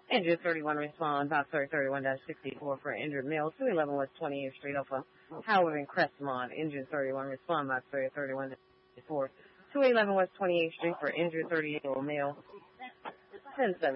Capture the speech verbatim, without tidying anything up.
Injured thirty-one respond, Box thirty-one dash sixty-four for injured male, two eleven West twenty-eighth Street off of Howard and Crestmont. Injured thirty-one respond, Box thirty-one dash sixty-four, two eleven West twenty-eighth Street for injured thirty-eight-year-old male, ten seven.